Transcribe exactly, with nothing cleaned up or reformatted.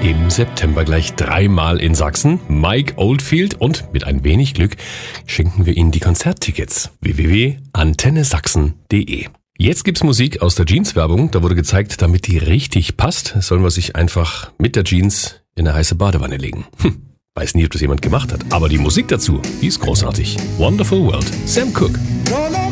Im September gleich dreimal in Sachsen. Mike Oldfield und mit ein wenig Glück schenken wir Ihnen die Konzerttickets. w w w punkt antenne sachsen punkt de. Jetzt gibt's Musik aus der Jeans-Werbung. Da wurde gezeigt, damit die richtig passt, sollen wir sich einfach mit der Jeans in eine heiße Badewanne legen. Hm, weiß nie, ob das jemand gemacht hat. Aber die Musik dazu, die ist großartig. Wonderful World, Sam Cooke.